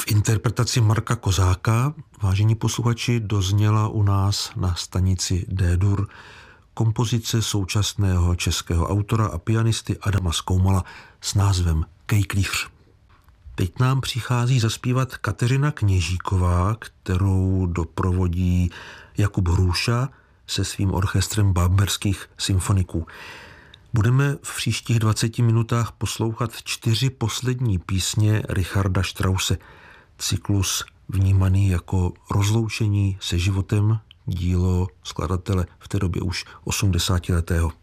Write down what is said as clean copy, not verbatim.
Interpretaci Marka Kozáka, vážení posluchači, dozněla u nás na stanici D-dur kompozice současného českého autora a pianisty Adama Skoumala s názvem Kejklíř. Teď nám přichází zaspívat Kateřina Kněžíková, kterou doprovodí Jakub Hruša se svým orchestrem Bamberských symfoniků. Budeme v příštích 20 minutách poslouchat 4 poslední písně Richarda Strause. Cyklus vnímaný jako rozloučení se životem, dílo skladatele v té době už 80letého.